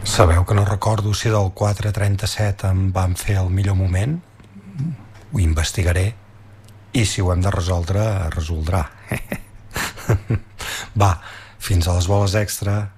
Sabeu que no recordo si del 4:37 em van fer el millor moment? Ho investigaré i si ho hem de resoldre, es resoldrà. Va, fins a les boles extra.